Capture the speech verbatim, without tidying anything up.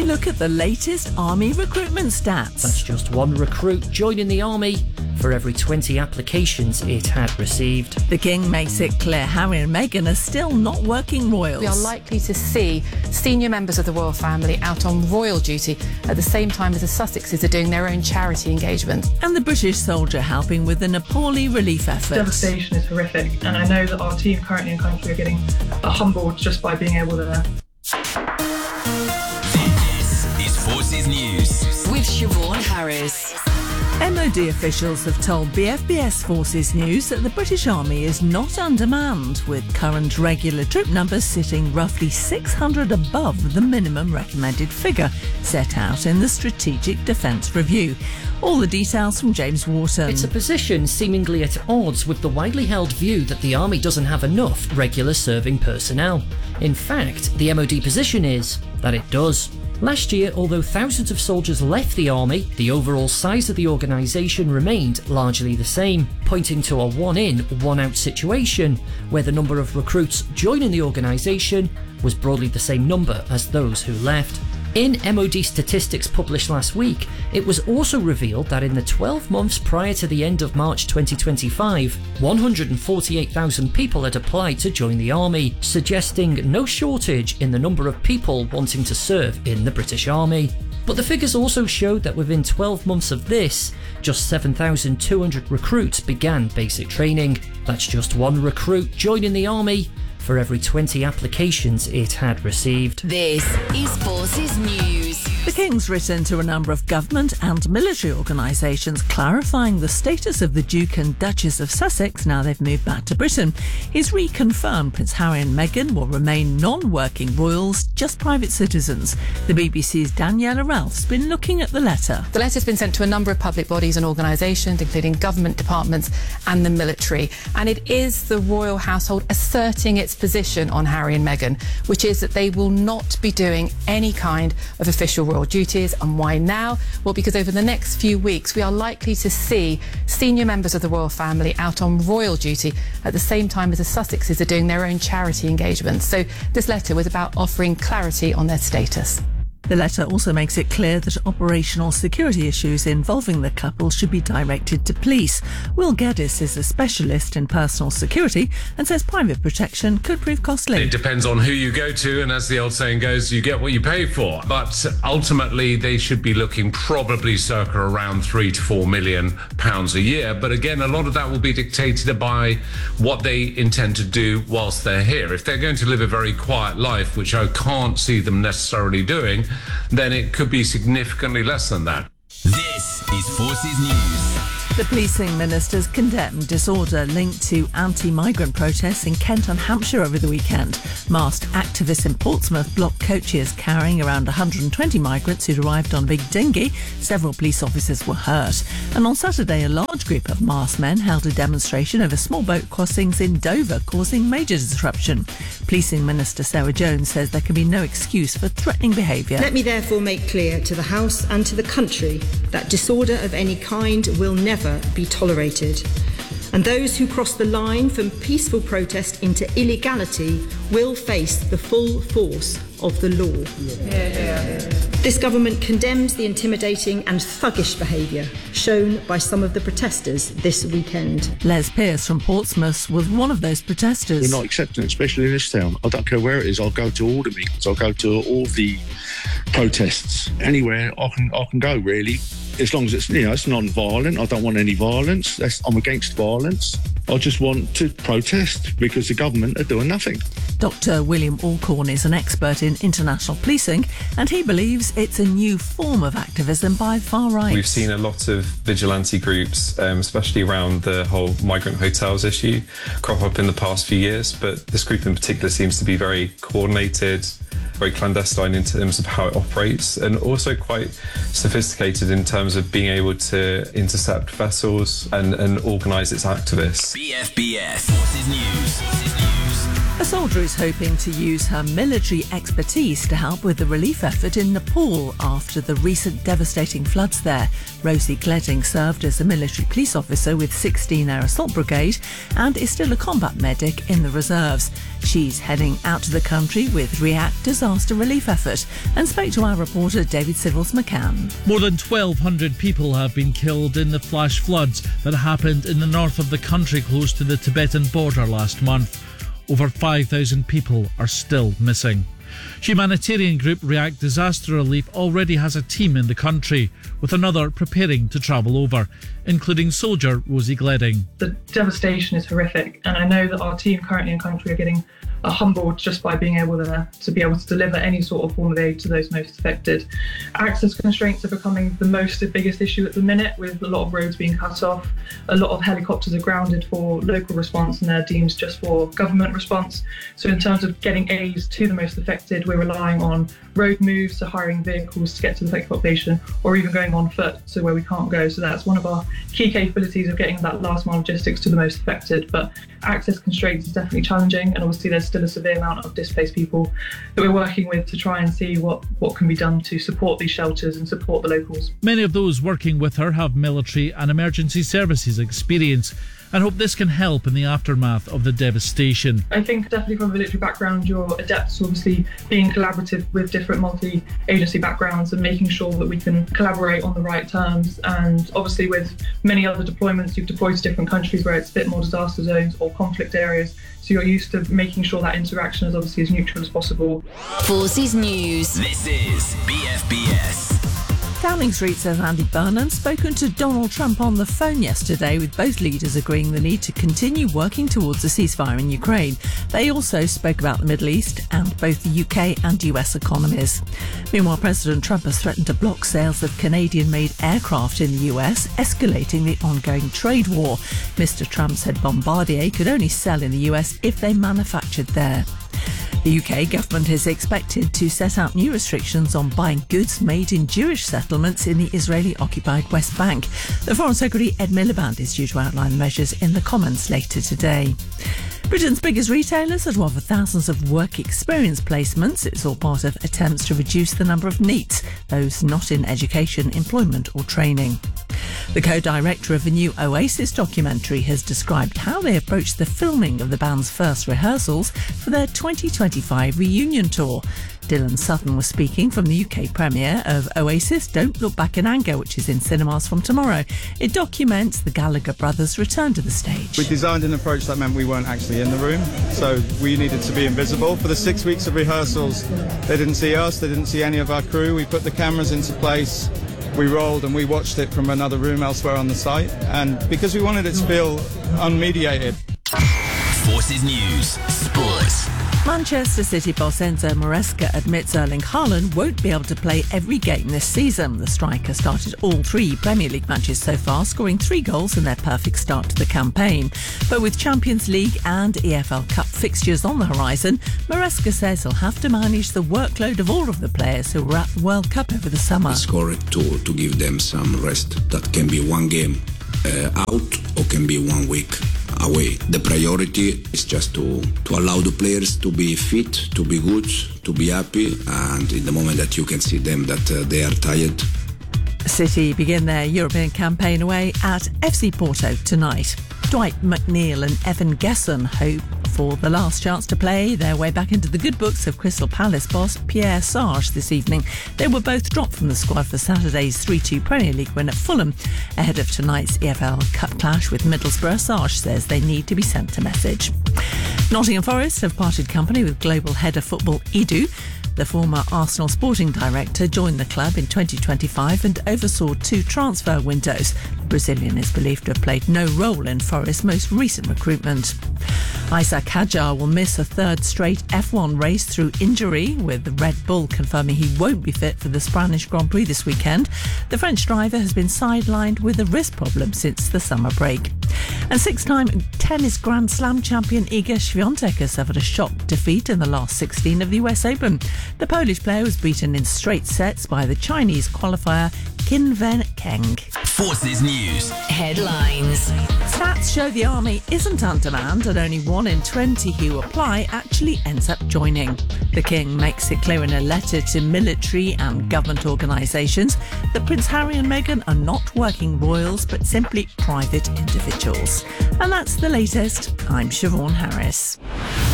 we look at the latest Army recruitment stats. That's just one recruit joining the Army for every twenty applications it had received. The King makes it clear Harry and Meghan are still not working royals. We are likely to see senior members of the royal family out on royal duty at the same time as the Sussexes are doing their own charity engagement. And the British soldier helping with the Nepali relief effort. Devastation is horrific, and I know that our team currently in country are getting humbled just by being able to... This is Forces News with Siobhan Harris. M O D officials have told B F B S Forces News that the British Army is not undermanned, with current regular troop numbers sitting roughly six hundred above the minimum recommended figure set out in the Strategic Defence Review. All the details from James Wharton. It's a position seemingly at odds with the widely held view that the Army doesn't have enough regular serving personnel. In fact, the M O D position is that it does. Last year, although thousands of soldiers left the Army, the overall size of the organisation remained largely the same, pointing to a one-in, one-out situation, where the number of recruits joining the organisation was broadly the same number as those who left. In M O D statistics published last week, it was also revealed that in the twelve months prior to the end of March twenty twenty-five, one hundred forty-eight thousand people had applied to join the Army, suggesting no shortage in the number of people wanting to serve in the British Army. But the figures also showed that within twelve months of this, just seven thousand two hundred recruits began basic training. That's just one recruit joining the Army for every twenty applications it had received. This is Forces News. The King's written to a number of government and military organisations clarifying the status of the Duke and Duchess of Sussex now they've moved back to Britain. He's reconfirmed Prince Harry and Meghan will remain non-working royals, just private citizens. The B B C's Daniela Ralph's been looking at the letter. The letter's been sent to a number of public bodies and organisations, including government departments and the military. And it is the royal household asserting its position on Harry and Meghan, which is that they will not be doing any kind of official royal duties. And why now? Well, because over the next few weeks we are likely to see senior members of the royal family out on royal duty at the same time as the Sussexes are doing their own charity engagements. So this letter was about offering clarity on their status. The letter also makes it clear that operational security issues involving the couple should be directed to police. Will Geddes is a specialist in personal security and says private protection could prove costly. It depends on who you go to, and as the old saying goes, you get what you pay for. But ultimately, they should be looking probably circa around three to four million pounds a year. But again, a lot of that will be dictated by what they intend to do whilst they're here. If they're going to live a very quiet life, which I can't see them necessarily doing, then it could be significantly less than that. This is Forces News. The policing ministers condemned disorder linked to anti-migrant protests in Kent and Hampshire over the weekend. Masked activists in Portsmouth blocked coaches carrying around one hundred twenty migrants who'd arrived on a big dinghy. Several police officers were hurt. And on Saturday, a large group of masked men held a demonstration over small boat crossings in Dover, causing major disruption. Policing Minister Sarah Jones says there can be no excuse for threatening behaviour. Let me therefore make clear to the House and to the country that disorder of any kind will never be tolerated. And those who cross the line from peaceful protest into illegality will face the full force of the law. Yeah, yeah. This government condemns the intimidating and thuggish behaviour shown by some of the protesters this weekend. Les Pearce from Portsmouth was one of those protesters. We're not accepting it, especially in this town. I don't care where it is. I'll go to all the meetings. I'll go to all the protests. Anywhere I can, I can go, really. As long as it's, you know, it's non-violent. I don't want any violence. That's, I'm against violence. I just want to protest because the government are doing nothing. Doctor William Alcorn is an expert in international policing, and he believes it's a new form of activism by far right. We've seen a lot of vigilante groups, um, especially around the whole migrant hotels issue, crop up in the past few years, but this group in particular seems to be very coordinated, very clandestine in terms of how it operates, and also quite sophisticated in terms of being able to intercept vessels and, and organise its activists. B F B S Forces News. Forces News. A soldier is hoping to use her military expertise to help with the relief effort in Nepal after the recent devastating floods there. Rosie Gleding served as a military police officer with sixteen Air Assault Brigade and is still a combat medic in the reserves. She's heading out to the country with REACT Disaster Relief Effort and spoke to our reporter David Civils McCann. More than twelve hundred people have been killed in the flash floods that happened in the north of the country close to the Tibetan border last month. Over five thousand people are still missing. Humanitarian group REACT Disaster Relief already has a team in the country, with another preparing to travel over, including soldier Rosie Gleding. The devastation is horrific, and I know that our team currently in country are getting uh, humbled just by being able to, to be able to deliver any sort of form of aid to those most affected. Access constraints are becoming the most the biggest issue at the minute, with a lot of roads being cut off. A lot of helicopters are grounded for local response and they're deemed just for government response. So in terms of getting aid to the most affected, we're relying on road moves, so hiring vehicles to get to the affected population, or even going on foot, so where we can't go. So that's one of our key capabilities of getting that last mile logistics to the most affected. But access constraints is definitely challenging, and obviously there's still a severe amount of displaced people that we're working with to try and see what, what can be done to support these shelters and support the locals. Many of those working with her have military and emergency services experience and hope this can help in the aftermath of the devastation. I think definitely from a military background, you're adept to obviously being collaborative with different multi-agency backgrounds and making sure that we can collaborate on the right terms. And obviously with many other deployments, you've deployed to different countries where it's a bit more disaster zones or conflict areas. So you're used to making sure that interaction is obviously as neutral as possible. Forces News. This is B F B S. Downing Street says Andy Burnham's spoken to Donald Trump on the phone yesterday, with both leaders agreeing the need to continue working towards a ceasefire in Ukraine. They also spoke about the Middle East and both the U K and U S economies. Meanwhile, President Trump has threatened to block sales of Canadian-made aircraft in the U S, escalating the ongoing trade war. Mister Trump said Bombardier could only sell in the U S if they manufactured there. The U K government is expected to set out new restrictions on buying goods made in Jewish settlements in the Israeli-occupied West Bank. The Foreign Secretary Ed Miliband is due to outline the measures in the Commons later today. Britain's biggest retailers are to offer thousands of work experience placements. It's all part of attempts to reduce the number of NEETs, those not in education, employment or training. The co-director of the new Oasis documentary has described how they approached the filming of the band's first rehearsals for their twenty twenty-five reunion tour. Dylan Sutton was speaking from the U K premiere of Oasis Don't Look Back in Anger, which is in cinemas from tomorrow. It documents the Gallagher brothers' return to the stage. We designed an approach that meant we weren't actually in the room, so we needed to be invisible. For the six weeks of rehearsals, they didn't see us, they didn't see any of our crew. We put the cameras into place, we rolled and we watched it from another room elsewhere on the site, and because we wanted it to feel unmediated. Forces News Sports. Manchester City boss Enzo Maresca admits Erling Haaland won't be able to play every game this season. The striker started all three Premier League matches so far, scoring three goals in their perfect start to the campaign. But with Champions League and E F L Cup fixtures on the horizon, Maresca says he'll have to manage the workload of all of the players who were at the World Cup over the summer. It's correct to, to give them some rest. That can be one game uh, out or can be one week away. The priority is just to, to allow the players to be fit, to be good, to be happy, and in the moment that you can see them that uh, they are tired. City begin their European campaign away at F C Porto tonight. Dwight McNeil and Evan Gesson hope for the last chance to play their way back into the good books of Crystal Palace boss Pierre Sarge this evening. They were both dropped from the squad for Saturday's three two Premier League win at Fulham. Ahead of tonight's E F L Cup clash with Middlesbrough, Sarge says they need to be sent a message. Nottingham Forest have parted company with global head of football Edu. The former Arsenal sporting director joined the club in twenty twenty-five and oversaw two transfer windows. The Brazilian is believed to have played no role in Forest's most recent recruitment. Isaac Hadjar will miss a third straight F one race through injury, with the Red Bull confirming he won't be fit for the Spanish Grand Prix this weekend. The French driver has been sidelined with a wrist problem since the summer break. And six-time tennis Grand Slam champion Iga Świątek has suffered a shock defeat in the last sixteen of the U S Open. The Polish player was beaten in straight sets by the Chinese qualifier Qin Wen Kang. Forces News. Headlines. Stats show the army isn't undermanned and only one in twenty who apply actually ends up joining. The King makes it clear in a letter to military and government organisations that Prince Harry and Meghan are not working royals but simply private individuals. And that's the latest. I'm Siobhan Harris.